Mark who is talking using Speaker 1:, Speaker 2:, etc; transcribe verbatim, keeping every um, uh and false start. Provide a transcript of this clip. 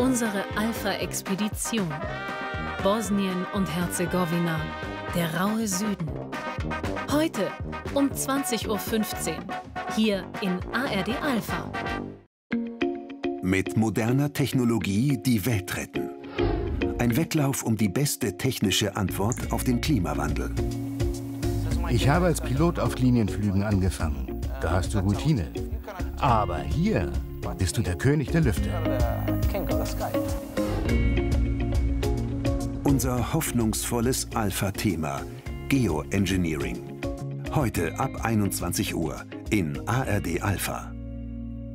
Speaker 1: Unsere Alpha-Expedition. Bosnien und Herzegowina, der raue Süden. Heute um zwanzig Uhr fünfzehn, hier in A R D Alpha.
Speaker 2: Mit moderner Technologie die Welt retten. Ein Wettlauf um die beste technische Antwort auf den Klimawandel.
Speaker 3: Ich habe als Pilot auf Linienflügen angefangen. Da hast du Routine. Aber hier bist du der König der Lüfte.
Speaker 2: Unser hoffnungsvolles Alpha-Thema Geoengineering. Heute ab einundzwanzig Uhr in A R D Alpha.